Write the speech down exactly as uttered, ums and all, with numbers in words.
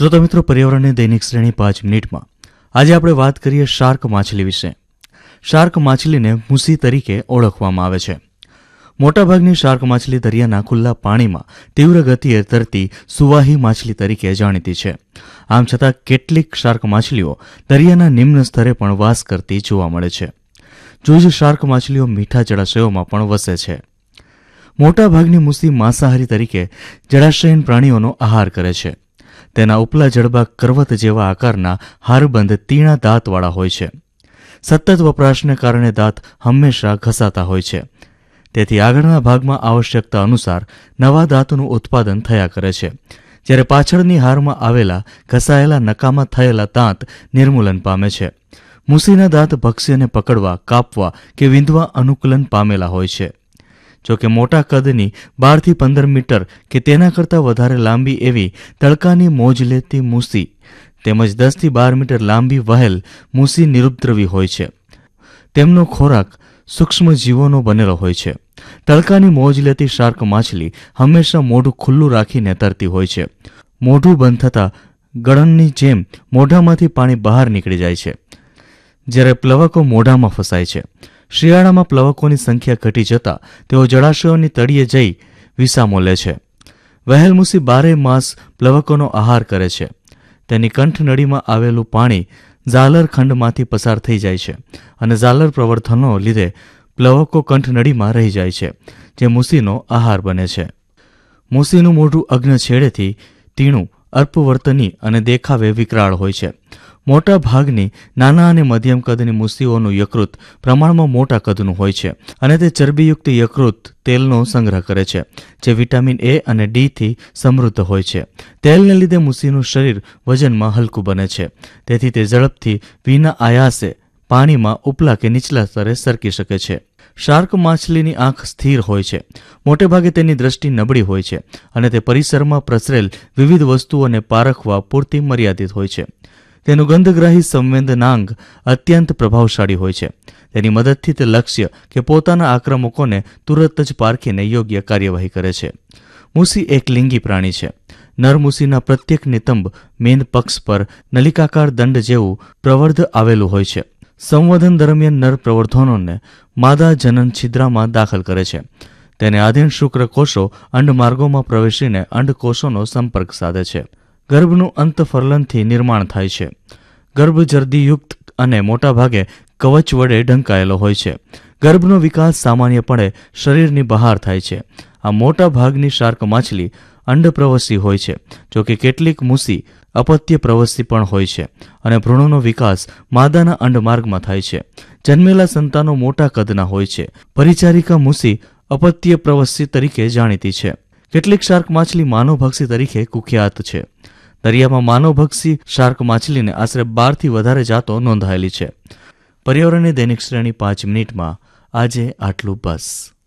શ્રોતા મિત્રો, પર્યાવરણની દૈનિક શ્રેણી પાંચ મિનિટમાં આજે આપણે વાત કરીએ શાર્ક માછલી વિશે. શાર્ક માછલીને મૂસી તરીકે ઓળખવામાં આવે છે. મોટાભાગની શાર્ક માછલી દરિયાના ખુલ્લા પાણીમાં તીવ્ર ગતિએ તરતી સુવાહી માછલી તરીકે જાણીતી છે. આમ છતાં કેટલીક શાર્ક માછલીઓ દરિયાના નિમ્ન સ્તરે પણ વાસ કરતી જોવા મળે છે. જૂજ શાર્ક માછલીઓ મીઠા જળાશયોમાં પણ વસે છે. મોટાભાગની મૂસી માંસાહારી તરીકે જળાશયન પ્રાણીઓનો આહાર કરે છે. તેના ઉપલા જડબા કરવત જેવા આકારના હારબંધ તીણા દાંતવાળા હોય છે. સતત વપરાશને કારણે દાંત હંમેશા ઘસાતા હોય છે. તેથી આગળના ભાગમાં આવશ્યકતા અનુસાર નવા દાંતનું ઉત્પાદન થયા કરે છે, જ્યારે પાછળની હારમાં આવેલા ઘસાયેલા નકામા થયેલા દાંત નિર્મૂલન પામે છે. મૂસીના દાંત ભક્ષ્યને પકડવા, કાપવા કે વીંધવા અનુકૂલન પામેલા હોય છે. જોકે મોટા કદની બારથી પંદર મીટર કે તેના કરતાં વધારે લાંબી એવી તડકાની મોજ લેતી મૂસી તેમજ દસથી બાર મીટર લાંબી વહેલ મૂસી નિરુપદ્રવી હોય છે. તેમનો ખોરાક સૂક્ષ્મ જીવોનો બનેલો હોય છે. તડકાની મોજ લેતી શાર્ક માછલી હંમેશા મોઢું ખુલ્લું રાખીને તરતી હોય છે. મોઢું બંધ થતાં ગળણની જેમ મોઢામાંથી પાણી બહાર નીકળી જાય છે, જ્યારે પ્લવકો મોઢામાં ફસાય છે. શિયાળામાં પ્લવકોની સંખ્યા ઘટી જતાં તેઓ જળાશયોની તળિયે જઈ વિસામો લે છે. વહેલ મૂસી બારે માસ પ્લવકોનો આહાર કરે છે. તેની કંઠનળીમાં આવેલું પાણી ઝાલર ખંડમાંથી પસાર થઈ જાય છે અને ઝાલર પ્રવર્ધનો લીધે પ્લવકો કંઠનળીમાં રહી જાય છે, જે મૂસીનો આહાર બને છે. મૂસીનું મોઢું અગ્ન છેડેથી તીણું, અલ્પવર્તની અને દેખાવે વિકરાળ હોય છે. મોટા ભાગની નાના અને મધ્યમ કદની મૂસીઓનું યકૃત પ્રમાણમાં મોટા કદનું હોય છે અને તે ચરબીયુક્ત યકૃત તેલનો સંગ્રહ કરે છે, જે વિટામિન એ અને ડી થી સમૃદ્ધ હોય છે. તેલને લીધે મૂસીનું શરીર વજનમાં હલકું બને છે, તેથી તે ઝડપથી વિના આયાસે પાણીમાં ઉપલા કે નીચલા સ્તરે સરકી શકે છે. શાર્ક માછલીની આંખ સ્થિર હોય છે. મોટેભાગે તેની દ્રષ્ટિ નબળી હોય છે અને તે પરિસરમાં પ્રસરેલ વિવિધ વસ્તુઓને પારખવા પૂરતી મર્યાદિત હોય છે. તેનું ગંધગ્રાહી સંવેદનાંગ અત્યંત પ્રભાવશાળી હોય છે. તેની મદદથી તે લક્ષ્ય કે પોતાના આક્રમકોને તુરત જ પારખીને યોગ્ય કાર્યવાહી કરે છે. મૂસી એક લિંગી પ્રાણી છે. નર મૂસીના પ્રત્યેક નિતંબ મેન પક્ષ પર નલિકાકાર દંડ જેવું પ્રવર્ધ આવેલું હોય છે. સંવર્ધન દરમિયાન નર પ્રવર્ધનોને માદા જનન છિદ્રામાં દાખલ કરે છે. તેને આધીન શુક્રકોષો અંડમાર્ગોમાં પ્રવેશીને અંડકોષોનો સંપર્ક સાધે છે. ગર્ભનું અંતફલનથી નિર્માણ થાય છે. ગર્ભ જર્દીયુક્ત અને મોટાભાગે કવચ વડે ઢંકાયેલો હોય છે. ગર્ભનો વિકાસ સામાન્યપણે શરીરની બહાર થાય છે. આ મોટા ભાગની શાર્ક માછલી અંડપ્રવસી હોય છે, જોકે કેટલીક મૂસી અપત્ય પ્રવસી પણ હોય છે અને ભ્રૂણનો વિકાસ માદાના અંડમાર્ગમાં થાય છે. જન્મેલા સંતાનો મોટા કદના હોય છે. પરિચારિકા મૂસી અપત્ય પ્રવસી તરીકે જાણીતી છે. કેટલીક શાર્ક માછલી માનવભક્ષી તરીકે કુખ્યાત છે. દરિયામાં માનવભક્ષી શાર્ક માછલીને આશરે બારથી વધારે જાતો નોંધાયેલી છે. પર્યાવરણની દૈનિક શ્રેણી પાંચ મિનિટમાં આજે આટલું બસ.